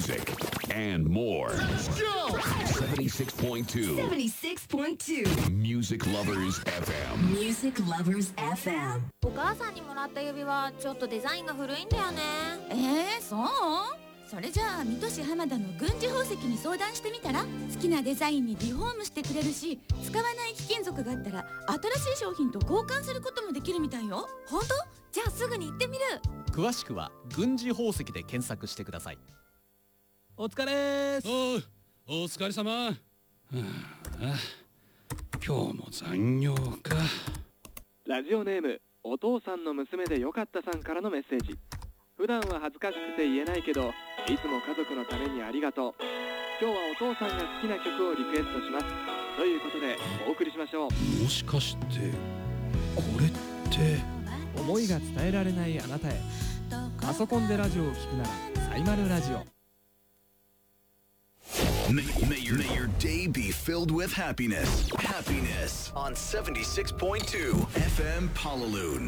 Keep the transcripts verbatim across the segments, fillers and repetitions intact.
music, and more. Let's go! seventy-six point two seventy-six point two Music Lovers エフエム Music Lovers エフエム。 お母さんにもらった指輪ちょっとデザインが古いんだよね。 えー、そう？それじゃあ水戸市浜田の軍事宝石に相談してみたら？好きなデザインにリフォームしてくれるし、使わない貴金属があったら新しい商品と交換することもできるみたいよ。 本当？じゃあすぐに行ってみる。 詳しくは軍事宝石で検索してください。お疲れーす。 おう、お疲れ様。はあ、今日も残業か。 ラジオネームお父さんの娘でよかったさんからのメッセージ。普段は恥ずかしくて言えないけど、いつも家族のためにありがとう。今日はお父さんが好きな曲をリクエストします。ということでお送りしましょう。 もしかしてこれって思いが伝えられないあなたへ。パソコンでラジオを聞くならサイマルラジオ。 May, may, your, may your day be filled with happiness. Happiness on seventy-six point two エフエム Palaloon.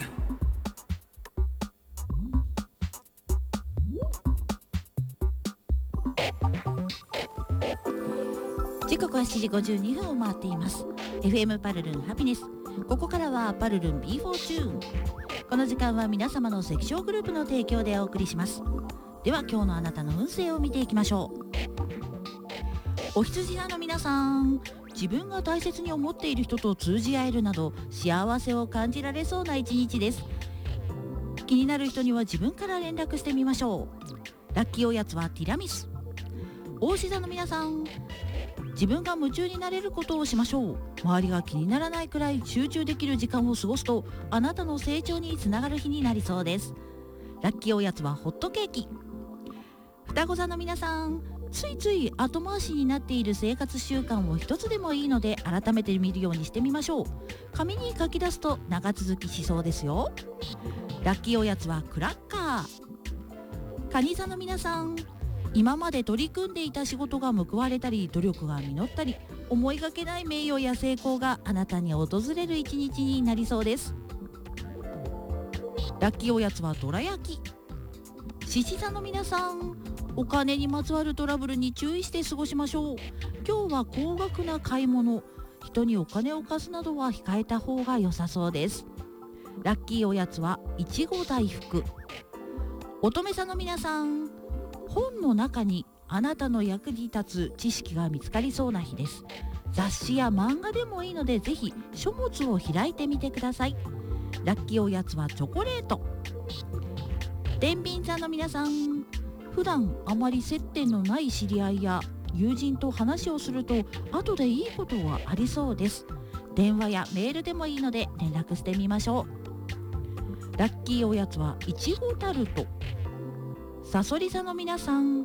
時刻はしちじごじゅうにふんを回っています。 エフエム パルルンハピネス。ここからはパルルン ビーフォー チューン。この時間は皆様の関所グループの提供でお送りします。では今日のあなたの運勢を見ていきましょう。お羊座の皆さん、自分が大切に思っている人と通じ合えるなど幸せを感じられそうな一日です。気になる人には自分から連絡してみましょう。ラッキーおやつはティラミス。牡牛座の皆さん、自分が夢中になれることをしましょう。周りが気にならないくらい集中できる時間を過ごすとあなたの成長につながる日になりそうです。ラッキーおやつはホットケーキ。双子座の皆さん、ついつい後回しになっている生活習慣を一つでもいいので改めて見るようにしてみましょう。紙に書き出すと長続きしそうですよ。ラッキーおやつはクラッカー。蟹座の皆さん、今まで取り組んでいた仕事が報われたり努力が実ったり、思いがけない名誉や成功があなたに訪れる一日になりそうです。ラッキーおやつはどら焼き。獅子座の皆さん、お金にまつわるトラブルに注意して過ごしましょう。今日は高額な買い物、人にお金を貸すなどは控えた方が良さそうです。ラッキーおやつはいちご大福。乙女座の皆さん、本の中にあなたの役に立つ知識が見つかりそうな日です。雑誌や漫画でもいいのでぜひ書物を開いてみてください。ラッキーおやつはチョコレート。天秤座の皆さん、普段あまり接点のない知り合いや友人と話をすると後でいいことはありそうです。電話やメールでもいいので連絡してみましょう。ラッキーおやつはいちごタルト。さそり座の皆さん、